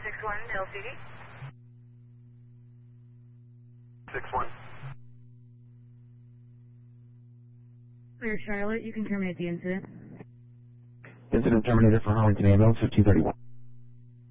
61 LCD. 61. Clear Charlotte, you can terminate the incident. Incident terminated for Harlington Ambulance 1531.